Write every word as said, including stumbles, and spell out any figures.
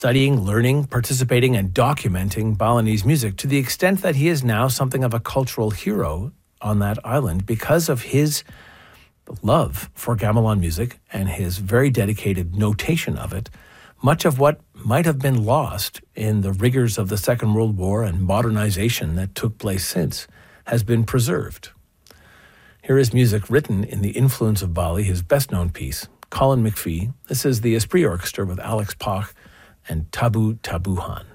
studying, learning, participating, and documenting Balinese music to the extent that he is now something of a cultural hero on that island because of his love for gamelan music and his very dedicated notation of it. Much of what might have been lost in the rigors of the Second World War and modernization that took place since has been preserved. Here is music written in the influence of Bali, his best-known piece, Colin McPhee. This is the Esprit Orchestra with Alex Pach and Tabu Tabuhan.